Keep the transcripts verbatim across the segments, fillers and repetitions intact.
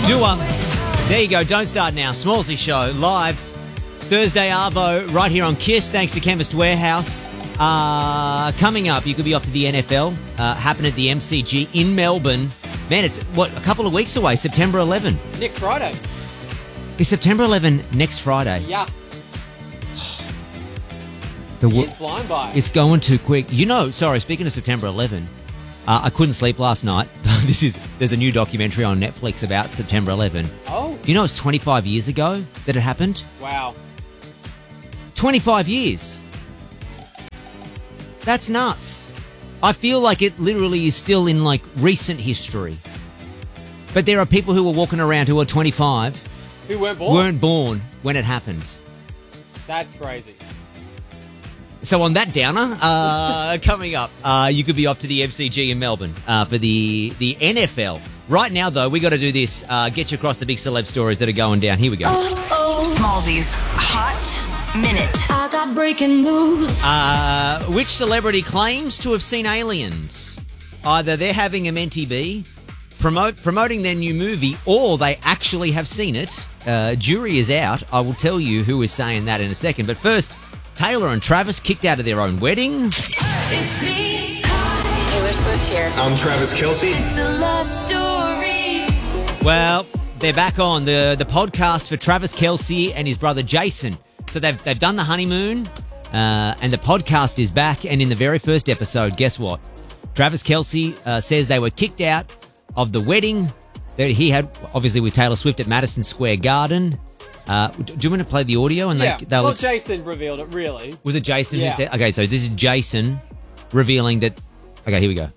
Dua. There you go. Don't Start Now. Smallsy Show live Thursday Arvo right here on Kiss. Thanks to Chemist Warehouse. Uh, coming up, you could be off to the N F L. Uh, happen at the M C G in Melbourne. Man, it's what a couple of weeks away. September eleventh. Next Friday. Is September eleventh next Friday? Yeah. The Year's flying by. It's going too quick. You know, sorry, speaking of September eleventh, uh, I couldn't sleep last night. This is There's a new documentary on Netflix about September eleventh. Oh. You know it's twenty-five years ago that it happened? Wow. twenty-five years. That's nuts. I feel like it literally is still in, like, recent history. But there are people who are walking around who are twenty-five. Who weren't born. Weren't born when it happened. That's crazy. So on that downer, uh, coming up, uh, you could be off to the M C G in Melbourne uh, for the, the N F L. Right now, though, we got to do this. Uh, get you across the big celeb stories that are going down. Here we go. Oh, oh. Smallsy's Hot Minute. I got breaking news. Uh, which celebrity claims to have seen aliens? Either they're having a mentee bee, promote, promoting their new movie, or they actually have seen it. Uh, jury is out. I will tell you who is saying that in a second. But first, Taylor and Travis kicked out of their own wedding. It's me. Taylor Swift here. I'm Travis Kelce. It's a love story. Well, they're back on the, the podcast for Travis Kelce and his brother Jason. So they've they've done the honeymoon, uh, and the podcast is back. And in the very first episode, guess what? Travis Kelce uh, says they were kicked out of the wedding that he had, obviously, with Taylor Swift at Madison Square Garden. Uh, do you want to play the audio? And Yeah. they, they'll Well, ex- Jason revealed it, really. Was it Jason Yeah. who said? Okay, so this is Jason revealing that. Okay, here we go.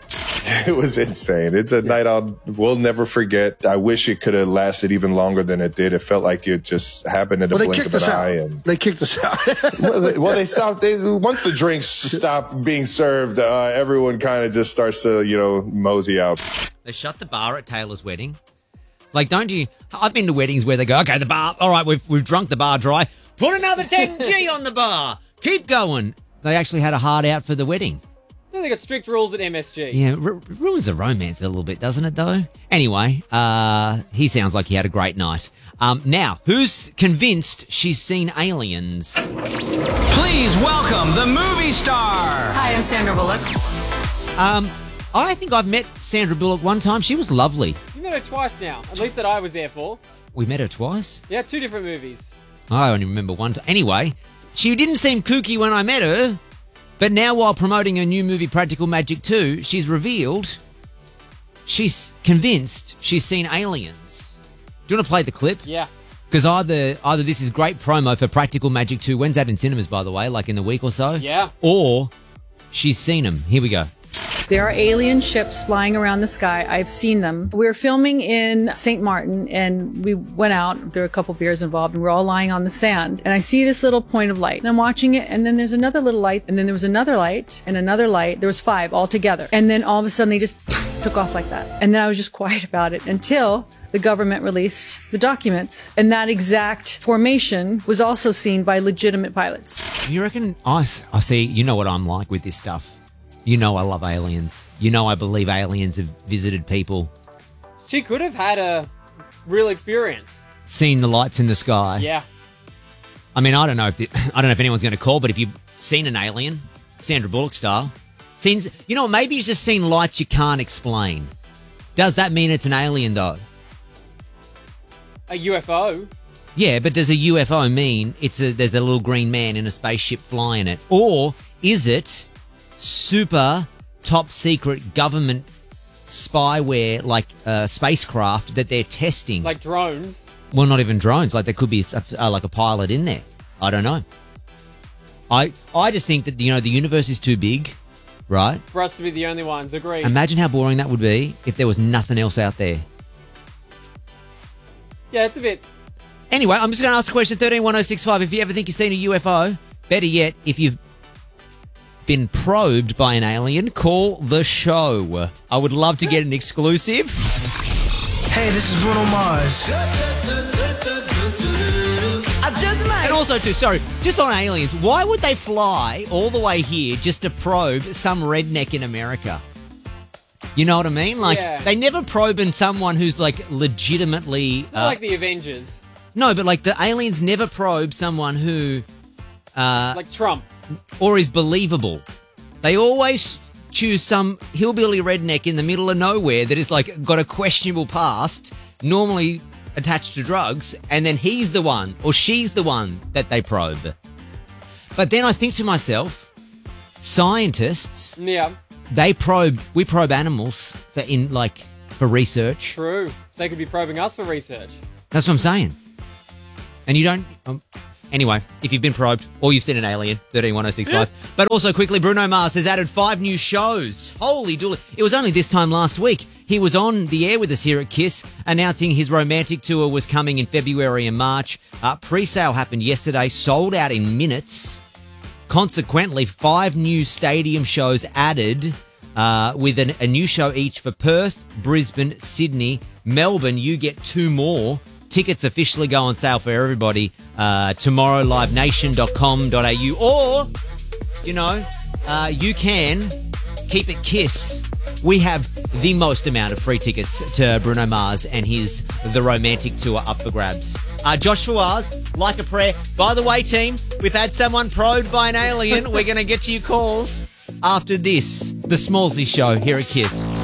It was insane. It's a night I'll we'll never forget. I wish it could have lasted even longer than it did. It felt like it just happened in a Well, they blink kicked of us an out. eye. And They kicked us out. well, they, well, they stopped. They, once the drinks stopped being served, uh, everyone kind of just starts to, you know, mosey out. They shut the bar at Taylor's wedding. Like, don't you? I've been to weddings where they go, okay, the bar, all right, we've we've drunk the bar dry. Put another ten G on the bar. Keep going. They actually had a hard out for the wedding. Yeah, they got strict rules at M S G. Yeah, r- ruins the romance a little bit, doesn't it, though? Anyway, uh, he sounds like he had a great night. Um, now, who's convinced she's seen aliens? Please welcome the movie star. Hi, I'm Sandra Bullock. Um, I think I've met Sandra Bullock one time. She was lovely. You met her twice now. At least that I was there for. We met her twice. Yeah, two different movies. I only remember one time. Anyway, she didn't seem kooky when I met her, but now while promoting her new movie Practical Magic two, she's revealed she's convinced she's seen aliens. Do you want to play the clip? Yeah. Because either either this is great promo for Practical Magic two, when's that in cinemas, by the way, like in a week or so? Yeah. Or she's seen them. Here we go. There are alien ships flying around the sky. I've seen them. We were filming in Saint Martin and we went out. There were a couple beers involved and we're all lying on the sand. And I see this little point of light. And I'm watching it and then there's another little light and then there was another light and another light. There was five all together. And then all of a sudden they just took off like that. And then I was just quiet about it until the government released the documents. And that exact formation was also seen by legitimate pilots. You reckon? I, I see, you know what I'm like with this stuff. You know I love aliens. You know I believe aliens have visited people, She could have had a real experience. seen the lights in the sky. Yeah. I mean, I don't know if the, I don't know if anyone's going to call, but if you've seen an alien, Sandra Bullock style, seen, you know, maybe you've just seen lights you can't explain. Does that mean it's an alien though? A U F O. Yeah, but does a U F O mean it's a there's a little green man in a spaceship flying it, or is it super top secret government spyware like uh, spacecraft that they're testing? Like drones. Well, not even drones. Like there could be a, uh, like a pilot in there. I don't know. I I just think that, you know, the universe is too big, right? For us to be the only ones. Agreed. Imagine how boring that would be if there was nothing else out there. Yeah, it's a bit... Anyway, I'm just going to ask a question, thirteen one oh six five. If you ever think you've seen a U F O, better yet, if you've been probed by an alien, call the show. I would love to get an exclusive. Hey, this is Bruno Mars. I just might. And also, too, sorry, just on aliens, why would they fly all the way here just to probe some redneck in America? You know what I mean? Like, Yeah. they never probe in someone who's, like, legitimately... Not Uh, like the Avengers. no, but, like, the aliens never probe someone who... Uh, Like Trump. or is believable. They always choose some hillbilly redneck in the middle of nowhere that is, like, got a questionable past, normally attached to drugs, and then he's the one, or she's the one that they probe. But then I think to myself, scientists... Yeah, They probe, we probe animals for in like for research. true. They could be probing us for research. That's what I'm saying. And you don't. Um, anyway, if you've been probed or you've seen an alien, thirteen one oh six five. But also quickly, Bruno Mars has added five new shows. Holy dooly! It was only this time last week. He was on the air with us here at KISS, announcing his romantic tour was coming in February and March. Uh, pre-sale happened yesterday, sold out in minutes. Consequently, five new stadium shows added, uh, with an, a new show each for Perth, Brisbane, Sydney, Melbourne. You get two more. Tickets officially go on sale for everybody uh, tomorrow, live nation dot com dot a u. Or, you know, uh, you can keep it KISS. We have the most amount of free tickets to Bruno Mars and his The Romantic Tour up for grabs. Uh, Josh Fawaz, Like a Prayer. By the way, team, we've had someone probed by an alien. We're going to get to your calls after this. The Smallsy Show here at KISS.